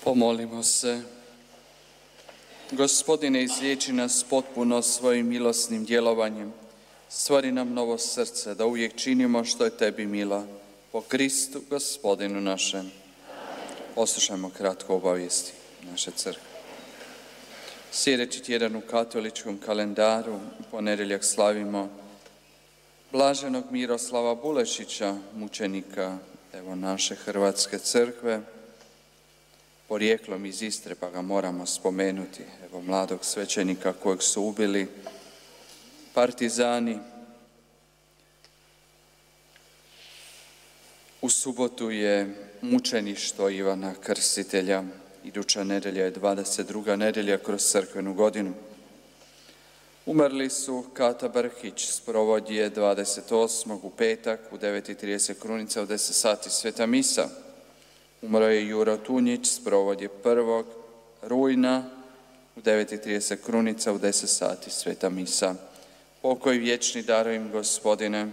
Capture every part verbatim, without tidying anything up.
Pomolimo se. Gospodine, izliječi nas potpuno svojim milosnim djelovanjem. Stvori nam novo srce, da uvijek činimo što je tebi milo. Po Kristu, Gospodinu našem. Poslušajmo kratko obavijesti naše crkve. Sljedeći tjedan u katoličkom kalendaru u ponedjeljak slavimo blaženog Miroslava Bulešića, mučenika evo naše Hrvatske crkve, porijeklom iz Istre, pa ga moramo spomenuti, evo mladog svećenika kojeg su ubili partizani. U subotu je mučeništvo Ivana Krstitelja. Iduća nedjelja je dvadeset druga nedjelja kroz crkvenu godinu. Umrli su Kata Brhić, sprovod je dvadeset osmog u petak u devet i trideset krunica, u deset sati sveta misa. Umro je Juro Tunjić, sprovod je prvog rujna u devet i trideset krunica, u deset sati sveta misa. Pokoj vječni daruj im, Gospodine.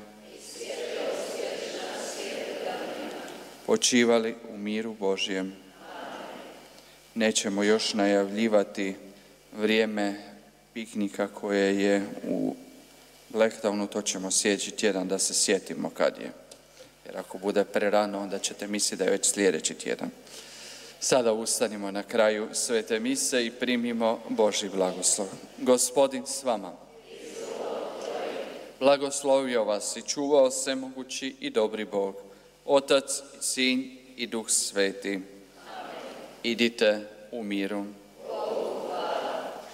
Počivali u miru Božjem. Nećemo još najavljivati vrijeme piknika koje je u Blacktownu, to ćemo sljedeći tjedan da se sjetimo kad je. Jer ako bude prerano, onda ćete misliti da je već sljedeći tjedan. Sada ustanimo na kraju svete mise i primimo Božji blagoslov. Gospodin s vama. Blagoslovio vas i čuvao svemogući i dobri Bog, Otac i Sin i Duh Sveti. Idite u miru.